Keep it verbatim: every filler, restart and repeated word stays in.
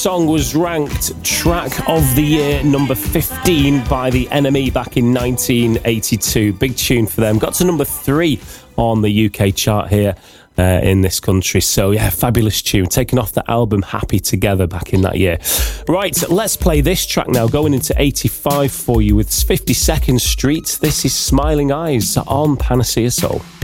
song was ranked Track of the Year number fifteen by The N M E back in nineteen eighty-two. Big tune for them. Got to number three on the U K chart here uh, in this country. So, yeah, fabulous tune. Taken off the album Happy Together back in that year. Right, let's play this track now. Going into eighty-five for you with fifty-second Street. This is Smiling Eyes on Panacea Soul.